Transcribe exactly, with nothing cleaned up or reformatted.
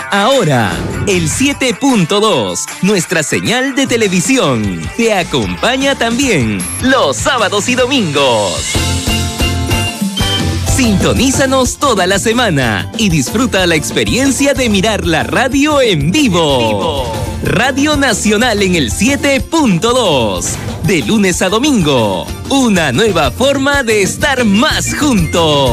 Ahora, el siete punto dos, nuestra señal de televisión, te acompaña también los sábados y domingos. Sintonízanos toda la semana y disfruta la experiencia de mirar la radio en vivo. En vivo. Radio Nacional en el siete punto dos. De lunes a domingo, una nueva forma de estar más juntos.